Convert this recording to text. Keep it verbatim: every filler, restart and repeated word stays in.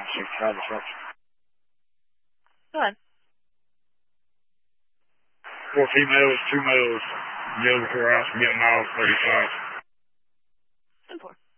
sixty-five disruption. Go ahead. Four females, two males. Yellow four house, getting miles thirty-five. ten four.